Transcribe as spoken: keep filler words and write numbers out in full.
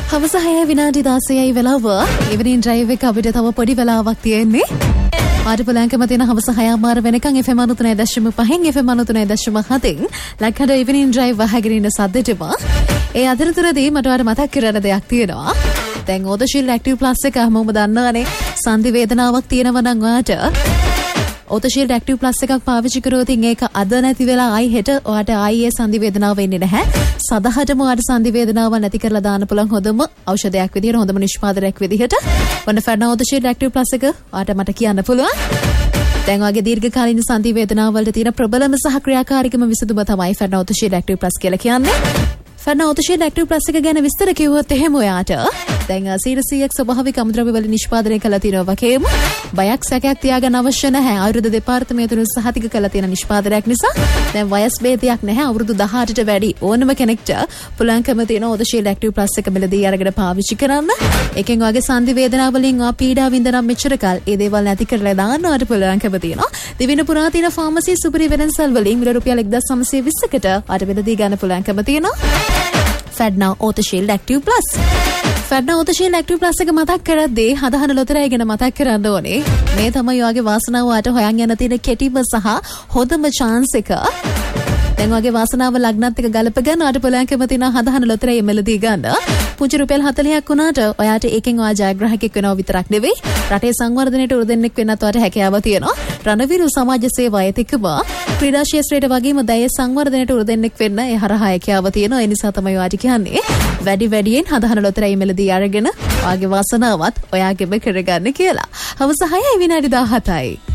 හවස හය විනාඩි දාසයයි වෙලාව. ඉවනින් ඩ්‍රයිව් එක අපිට තව පොඩි වෙලාවක් තියෙන්නේ. ආට පොලංකම තියෙන හවස හය මාර වෙනකන් F M ninety-three point five F M ninety-three point seven ලක්හඬ ඉවනින් drive වහගෙන ඉන්න සද්දෙටම ඒ අතරතුරදී මට ඔයාලට මතක් කරන්න දෙයක් තියෙනවා. දැන් ඕතශීල් ඇක්ටිව් ප්ලස් එක හැමෝම දන්නවනේ. සංදි වේදනාවක් තියෙනවා නම් ඔයාට ඕතශීල්ඩ් ඇක්ටිව් ප්ලස් එකක් පාවිච්චි කරොත් ඒක අද නැති වෙලා ආයි හෙට ඔයාට ආයි ඒ සංදි වේදනාව වෙන්නේ නැහැ. සදහටම ඔයාට සංදි වේදනාව නැති කරලා දාන්න පුළුවන් හොඳම ඖෂධයක් විදිහට හොඳම නිෂ්පාදනයක් විදිහට වන්න ෆර්නා ඕතශීල්ඩ් ඇක්ටිව් ප්ලස් එක ඔයාට මට කියන්න පුළුවන්. දැන් ඔයාගේ දීර්ඝකාලීන සංදි වේදනාව වලට තියෙන ප්‍රබලම සහ ක්‍රියාකාරීකම විසඳුම තමයි ෆර්නා ඕතශීල්ඩ් ඇක්ටිව් ප්ලස් කියලා කියන්නේ. ෆර්නා ඕතශීල්ඩ් ඇක්ටිව් ප්ලස් එක ගැන විස්තර කිව්වොත් එහෙම ඔයාට දැන් සීරසියක් ස්වභාවික අමුද්‍රව්‍ය වල නිෂ්පාදනය කළා තියෙනවා වගේම බයක් සැකයක් තියාගන්න අවශ්‍ය නැහැ. ආයුර්වේද දෙපාර්තමේන්තුවෙන් සහතික කළා තියෙන නිෂ්පාදනයක් නිසා දැන් වයස් භේදයක් නැහැ. අවුරුදු දහඅටට වැඩි ඕනම කෙනෙක්ට පුළුවන්කම තියෙන ඕතශීල්ඩ් ඇක්ටිව් ප්ලස් එක මෙලදී අරගෙන පාවිච්චි කරන්න. එකෙන් ඔයාගේ සංදි වේදනාව වලින් ඔයා පීඩා විඳිනම් මෙච්චර කල් ඒ දේවල් නැති කරලා දාන්න ඔයාට පුළුවන්කම තියෙනවා. දිවින පුරා තියෙන ෆාමසි සුපිරි වෙනසල් වලින් මිල රුපියල් එකදාස් නවසිය විස්සකට ඔයාට මෙලදී ගන්න පුළුවන්කම තියෙනවා. ෆැඩ්නා ඕතශීල්ඩ් ඇක්ටිව් ප්ලස්. ෆැඩ්නා ඕතශීල්ඩ් ඇක්ටිව් ප්ලස් එක මතක් කරද්දී හදහන ලොතරැයි ගැන මතක් කරන්න ඕනේ. මේ තමයි ඔයාගේ වාසනාව ඔයාට හොයන් යන තියෙන කෙටිම සහ හොඳම chance එක. දැන් ඔයාගේ වාසනාව ලග්නත් එක ගලපගෙන ඔයාට පුළුවන්කම තියෙන හදහන ලොතරැයි මෙලදී ගන්න. පුංචි රුපියල් හතළිහක් වුණාට ඔයාට ඒකෙන් ඔයා ජයග්‍රාහකෙක් වෙනව විතරක් නෙවෙයි රටේ සංවර්ධනයට උරුදෙන්නෙක් වෙන්නත් ඔයාට හැකියාව තියෙනවා. රණවිරු සමාජ සේවා ඒතිකම ක්‍රීඩා ක්ෂේත්‍රයට වගේම දෛය සංවර්ධනයට උරුදෙන්නෙක් වෙන්න ඒ හරහා හැකියාව තියෙනවා. ඒ නිසා තමයි ඔයාට කියන්නේ වැඩි වැඩියෙන් හදහන ලොතරැයි මෙලදී අරගෙන ඔයාගේ වාසනාවත් ඔයාගෙම කරගන්න කියලා. හවස හයයි විනාඩි දාහතයි.